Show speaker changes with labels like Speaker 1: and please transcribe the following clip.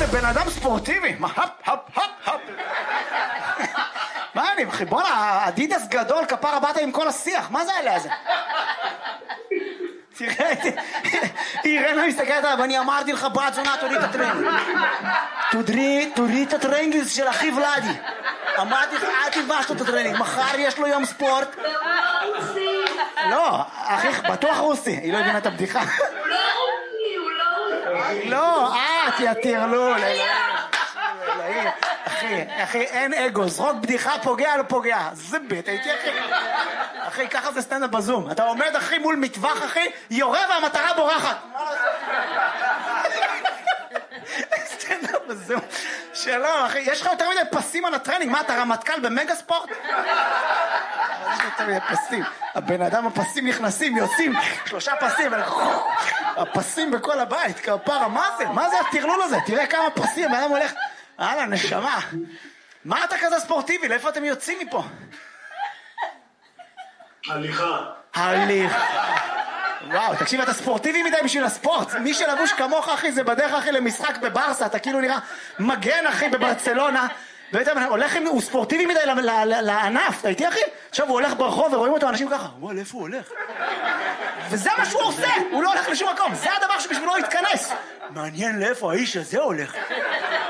Speaker 1: זה בן אדם ספורטיבי. מה, הפ. מה אני, אחי? בוא'נה, אדידס גדול, כפרה באת עם כל השיח. מה זה עליה הזה? תראה, אירנה מסתכלת עליו, אני אמרתי לך, בת זונה, תוריד את הטרנינג. תוריד את הטרנינג של אחי ולדי. אמרתי לך, אל תלבש לו את הטרנינג, מחר יש לו יום ספורט. לא, אחי, בטוח רוסי, היא לא הבינה את הבדיחה. לא, יא טרלול. אחי, אין אגו, זרוק בדיחה, פוגע, לא פוגע. זה בית, הייתי אחי, ככה זה סטנדאפ בזום. אתה עומד, אחי, מול מטווח, אחי, יורה והמטרה בורחת. סטנדאפ בזום. שלום, אחי, יש לך יותר מדי פסים על הטרנינג. מה, אתה רמטכ"ל במגה ספורט? יש יותר מדי פסים. הבן אדם, הפסים נכנסים, יוצאים, 3 פסים, הפסים בכל הבית, כפרה, מה זה? מה זה הטרלול הזה? תראה כמה פסים, הבן אדם הולך... הלאה, נשמה. מה אתה כזה ספורטיבי? לאיפה אתם יוצאים מפה?
Speaker 2: הליכה.
Speaker 1: וואו, תקשיב, אתה ספורטיבי מדי בשביל הספורט. מי שלבוש כמוך, אחי, זה בדרך, אחי, למשחק בברסה. אתה כאילו נראה מגן, אחי, בברצלונה. הוא ספורטיבי מדי לענף. אתה איתי, אחי? עכשיו הוא הולך ברחוב ורואים אותו אנשים ככה. וואל, איפה הוא הולך? וזה מה שהוא עושה. הוא לא הולך לשום מקום. זה הדבר שבשבילו הוא יתכנס. מעניין לאיפה האיש הזה הולך.